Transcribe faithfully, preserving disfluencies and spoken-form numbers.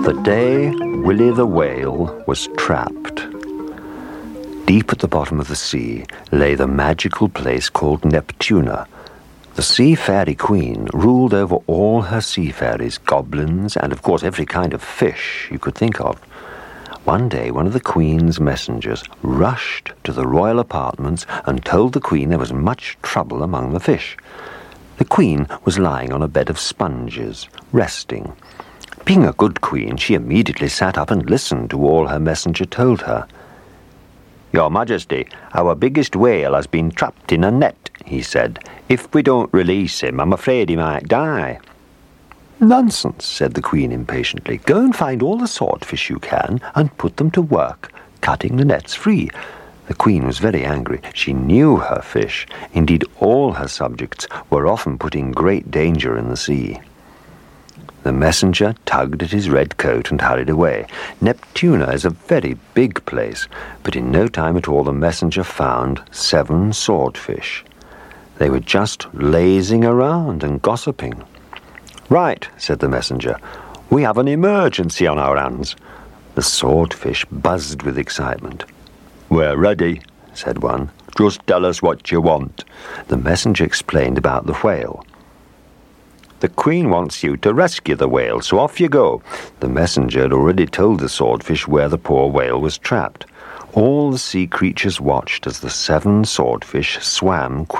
The day Willie the Whale was trapped. Deep at the bottom of the sea lay the magical place called Neptuna. The Sea Fairy Queen ruled over all her sea fairies, goblins, and of course every kind of fish you could think of. One day one of the Queen's messengers rushed to the royal apartments and told the Queen there was much trouble among the fish. The Queen was lying on a bed of sponges, resting. Being a good queen, she immediately sat up and listened to all her messenger told her. "Your Majesty, our biggest whale has been trapped in a net," he said. "If we don't release him, I'm afraid he might die." "Nonsense," said the Queen impatiently. "Go and find all the swordfish you can and put them to work, cutting the nets free." The Queen was very angry. She knew her fish. Indeed, all her subjects were often put in great danger in the sea. The messenger tugged at his red coat and hurried away. Neptuna is a very big place, but in no time at all the messenger found seven swordfish. They were just lazing around and gossiping. "Right," said the messenger, "we have an emergency on our hands." The swordfish buzzed with excitement. "We're ready," said one. "Just tell us what you want." The messenger explained about the whale. "The Queen wants you to rescue the whale, so off you go." The messenger had already told the swordfish where the poor whale was trapped. All the sea creatures watched as the seven swordfish swam quickly.